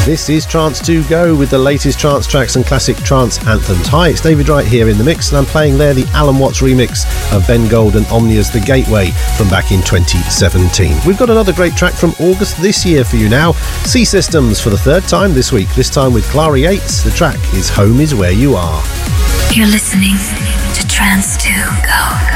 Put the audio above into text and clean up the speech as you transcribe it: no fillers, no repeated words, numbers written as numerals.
This is Trance 2 Go with the latest trance tracks and classic trance anthems. Hi, it's David Wright here in the mix, and I'm playing there the Alan Watts remix of Ben Gold and Omnia's The Gateway from back in 2017. We've got another great track from August this year for you now. Sea Systems for the third time this week, this time with Clara Yates. The track is Home Is Where You Are. You're listening to Trance 2 Go.